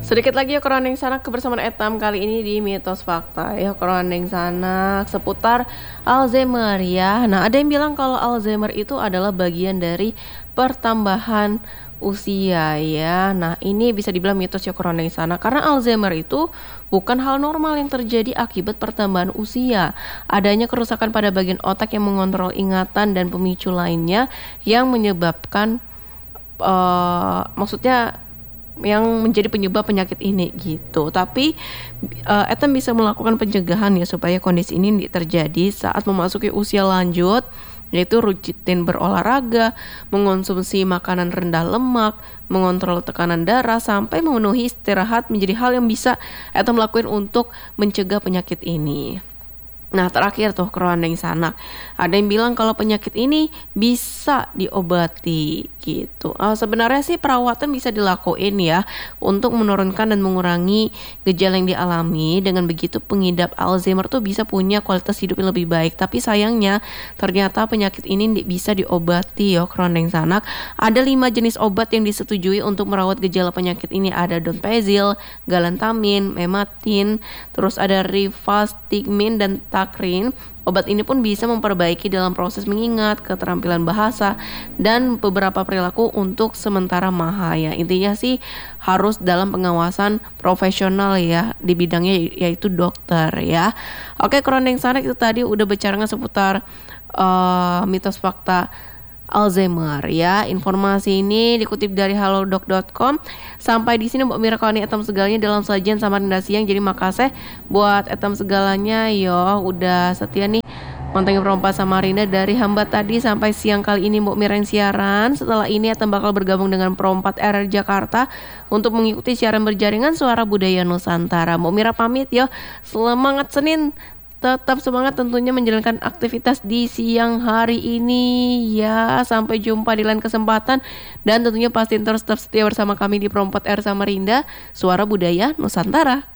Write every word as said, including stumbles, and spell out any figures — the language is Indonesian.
Sedikit lagi ya Korandeng Sanak kebersamaan Etam kali ini di Mitos Fakta ya Korandeng Sanak seputar Alzheimer ya. Nah ada yang bilang kalau Alzheimer itu adalah bagian dari pertambahan usia ya. Nah ini bisa dibilang mitos ya Korandeng Sanak karena Alzheimer itu bukan hal normal yang terjadi akibat pertambahan usia. Adanya kerusakan pada bagian otak yang mengontrol ingatan dan pemicu lainnya yang menyebabkan uh, maksudnya yang menjadi penyebab penyakit ini gitu. Tapi uh, Ethan bisa melakukan pencegahan ya supaya kondisi ini tidak terjadi saat memasuki usia lanjut, yaitu rutin berolahraga, mengonsumsi makanan rendah lemak, mengontrol tekanan darah sampai memenuhi istirahat menjadi hal yang bisa Ethan lakuin untuk mencegah penyakit ini. Nah terakhir tuh Korandeng Sanak, ada yang bilang kalau penyakit ini bisa diobati gitu. Uh, sebenarnya sih perawatan bisa dilakuin ya untuk menurunkan dan mengurangi gejala yang dialami. Dengan begitu pengidap Alzheimer tuh bisa punya kualitas hidup yang lebih baik. Tapi sayangnya ternyata penyakit ini bisa diobati ya Korandeng Sanak. Ada lima jenis obat yang disetujui untuk merawat gejala penyakit ini. Ada donepezil, galantamin, mematin, terus ada rivastigmin dan takrin. Obat ini pun bisa memperbaiki dalam proses mengingat, keterampilan bahasa, dan beberapa perilaku untuk sementara mahaya. Intinya sih harus dalam pengawasan profesional ya di bidangnya yaitu dokter ya. Oke Korandeng Sanak itu tadi udah bicara seputar uh, mitos fakta Alzheimer ya. Informasi ini dikutip dari halodoc dot com. Sampai di sini Mbak Mira kawan Etam segalanya dalam sajian Samarinda Siang. Jadi makasih buat Etam segalanya yo udah setia nih mantengin perompak Samarinda dari hamba tadi sampai siang kali ini Mbak Mira yang siaran. Setelah ini Etam bakal bergabung dengan Perompat R R Jakarta untuk mengikuti siaran berjaringan Suara Budaya Nusantara. Mbak Mira pamit yo. Semangat Senin. Tetap semangat tentunya menjalankan aktivitas di siang hari ini ya. Sampai jumpa di lain kesempatan. Dan tentunya pastiin terus tetap setia bersama kami di Perompat R Samarinda Suara Budaya Nusantara.